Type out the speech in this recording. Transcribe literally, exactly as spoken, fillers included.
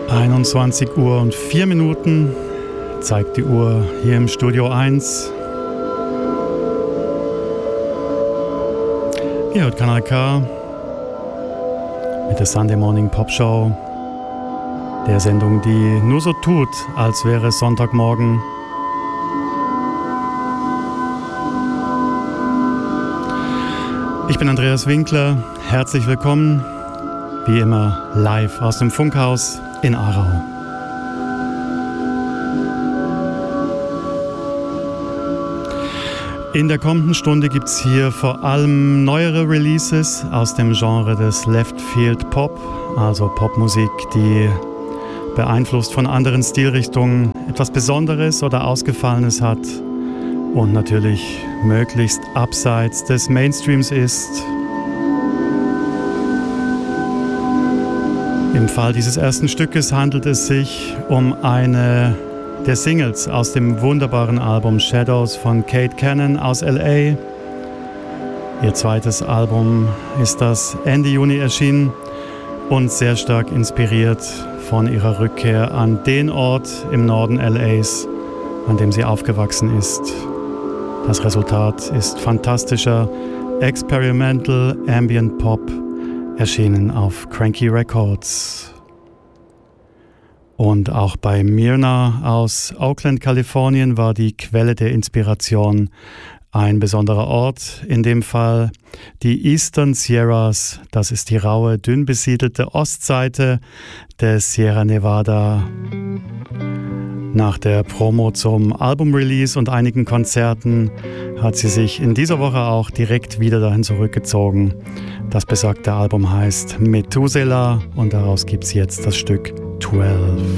einundzwanzig Uhr und vier Minuten zeigt die Uhr hier im Studio eins. Ihr hört Kanal K mit der Sunday Morning Pop Show, der Sendung, die nur so tut, als wäre es Sonntagmorgen. Ich bin Andreas Winkler, herzlich willkommen, wie immer live aus dem Funkhaus in Aarau. In der kommenden Stunde gibt es hier vor allem neuere Releases aus dem Genre des Left Field Pop, also Popmusik, die beeinflusst von anderen Stilrichtungen etwas Besonderes oder Ausgefallenes hat und natürlich möglichst abseits des Mainstreams ist. Im Fall dieses ersten Stückes handelt es sich um eine der Singles aus dem wunderbaren Album Shadows von Kate Cannon aus L A. Ihr zweites Album ist das Ende Juni erschienen und sehr stark inspiriert von ihrer Rückkehr an den Ort im Norden L As, an dem sie aufgewachsen ist. Das Resultat ist fantastischer Experimental Ambient Pop, erschienen auf Cranky Records. Und auch bei Myrna aus Oakland, Kalifornien, war die Quelle der Inspiration ein besonderer Ort, in dem Fall die Eastern Sierras. Das ist die raue, dünn besiedelte Ostseite des Sierra Nevada. Nach der Promo zum Albumrelease und einigen Konzerten hat sie sich in dieser Woche auch direkt wieder dahin zurückgezogen. Das besagte Album heißt Methuselah und daraus gibt es jetzt das Stück zwölf.